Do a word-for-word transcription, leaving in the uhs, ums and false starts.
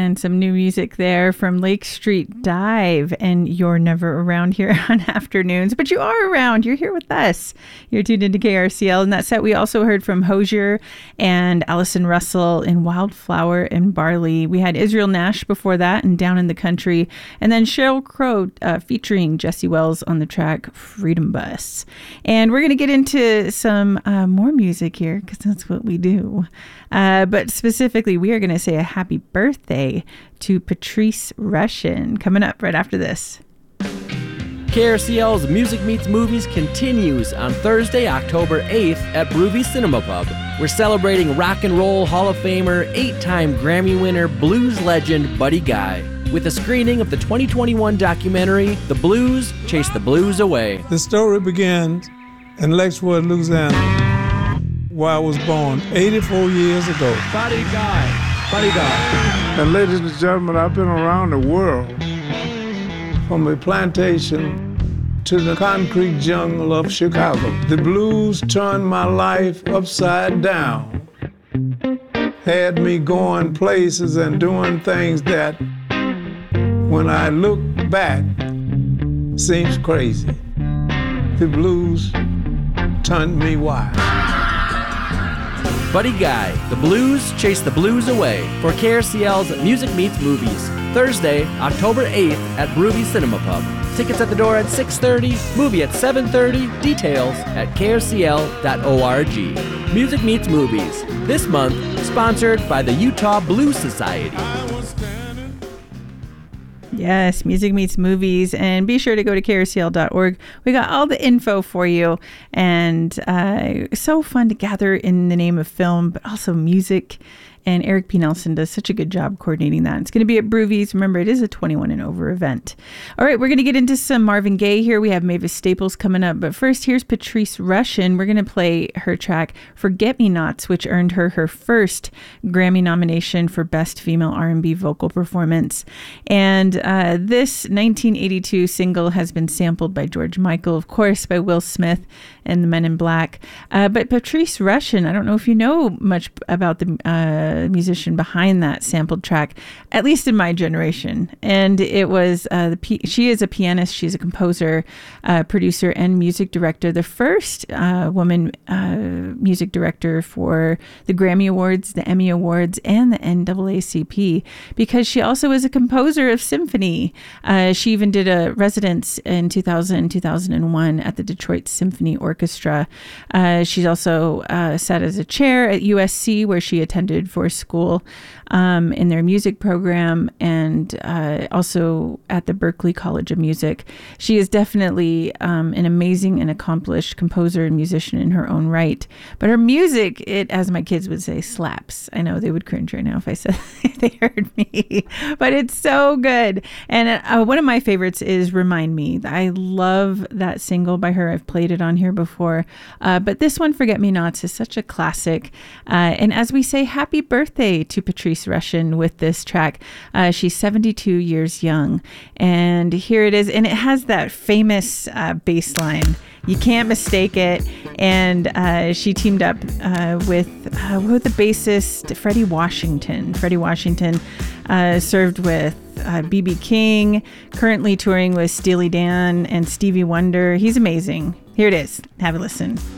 and some new music there from Lake Street Dive. And you're never around here on afternoons, but you are around. You're here with us. You're tuned into K R C L. In that set, we also heard from Hozier and Allison Russell in Wildflower and Barley. We had Israel Nash before that and Down in the Country. And then Sheryl Crow uh, featuring Jesse Wells on the track Freedom Bus. And we're going to get into some uh, more music here because that's what we do. Uh, but specifically, we are going to say a happy birthday to Patrice Rushen coming up right after this. K R C L's Music Meets Movies continues on Thursday, October eighth at Broovy Cinema Pub. We're celebrating Rock and Roll Hall of Famer, eight-time Grammy winner, blues legend Buddy Guy, with a screening of the twenty twenty-one documentary, The Blues Chase the Blues Away. The story begins in Lexwood, Louisiana, where I was born eighty-four years ago. Buddy Guy, Buddy Guy. And ladies and gentlemen, I've been around the world, from the plantation to the concrete jungle of Chicago. The blues turned my life upside down, had me going places and doing things that, when I look back, seems crazy. The blues turned me wild. Buddy Guy, The Blues Chase the Blues Away, for K R C L's Music Meets Movies, Thursday, October eighth at Broovy Cinema Pub. Tickets at the door at six thirty, movie at seven thirty, details at k r c l dot org. Music Meets Movies, this month sponsored by the Utah Blues Society. Yes, Music Meets Movies. And be sure to go to k r c l dot org. We got all the info for you. And uh, so fun to gather in the name of film, but also music. And Eric P. Nelson does such a good job coordinating that. It's going to be at Broovies. Remember, it is a twenty-one and over event. All right, we're going to get into some Marvin Gaye here. We have Mavis Staples coming up. But first, here's Patrice Rushen. We're going to play her track Forget Me Nots, which earned her her first Grammy nomination for Best Female R and B Vocal Performance. And uh, this nineteen eighty-two single has been sampled by George Michael, of course, by Will Smith and the Men in Black. Uh, but Patrice Rushen, I don't know if you know much about the uh, musician behind that sampled track, at least in my generation. And it was uh, the P- she is a pianist, she's a composer, uh, producer, and music director. The first uh, woman uh, music director for the Grammy Awards, the Emmy Awards, and the N double A C P, because she also is a composer of symphony. Uh, she even did a residence in two thousand, two thousand one at the Detroit Symphony Orchestra. Uh, she's also uh, sat as a chair at U S C, where she attended for school um, in their music program, and uh, also at the Berklee College of Music. She is definitely um, an amazing and accomplished composer and musician in her own right. But her music, it, as my kids would say, slaps. I know they would cringe right now if I said if they heard me, but it's so good. And uh, one of my favorites is Remind Me. I love that single by her. I've played it on here before, uh, but this one, Forget Me Nots, is such a classic. Uh, and as we say, happy birthday to Patrice Rushen with this track. Uh, she's seventy-two years young, and here it is. And it has that famous uh, bass line. You can't mistake it. And uh, she teamed up uh, with, uh, with the bassist Freddie Washington. Freddie Washington uh, served with uh, B B King, currently touring with Steely Dan and Stevie Wonder. He's amazing. Here it is. Have a listen.